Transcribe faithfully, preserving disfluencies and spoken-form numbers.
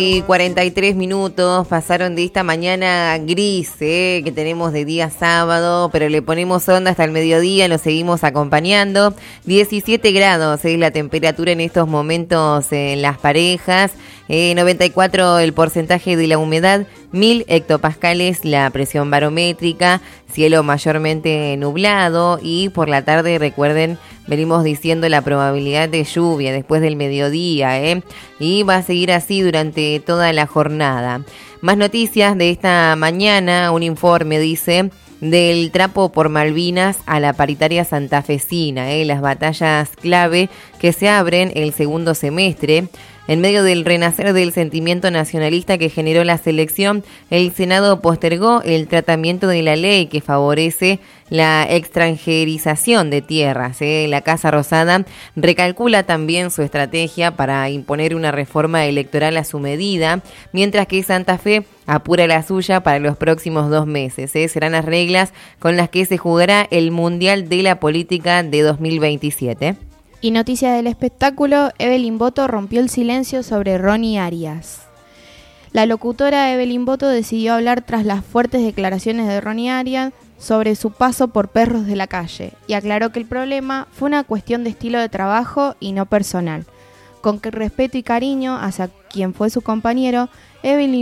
Y cuarenta y tres minutos pasaron de esta mañana gris, eh, que tenemos de día sábado, pero le ponemos onda hasta el mediodía, lo seguimos acompañando. diecisiete grados es la temperatura en estos momentos en las parejas, eh, noventa y cuatro el porcentaje de la humedad, mil hectopascales la presión barométrica, cielo mayormente nublado y por la tarde, recuerden, venimos diciendo la probabilidad de lluvia después del mediodía, ¿eh? Y va a seguir así durante toda la jornada. Más noticias de esta mañana, un informe dice del trapo por Malvinas a la paritaria santafesina, ¿eh? Las batallas clave que se abren el segundo semestre. En medio del renacer del sentimiento nacionalista que generó la selección, el Senado postergó el tratamiento de la ley que favorece la extranjerización de tierras. ¿eh? La Casa Rosada recalcula también su estrategia para imponer una reforma electoral a su medida, mientras que Santa Fe apura la suya para los próximos dos meses. ¿eh? Serán las reglas con las que se jugará el Mundial de la Política de dos mil veintisiete. Y noticia del espectáculo, Evelyn Boto rompió el silencio sobre Ronnie Arias. La locutora Evelyn Boto decidió hablar tras las fuertes declaraciones de Ronnie Arias sobre su paso por Perros de la Calle y aclaró que el problema fue una cuestión de estilo de trabajo y no personal. Con respeto y cariño hacia quien fue su compañero, Evelyn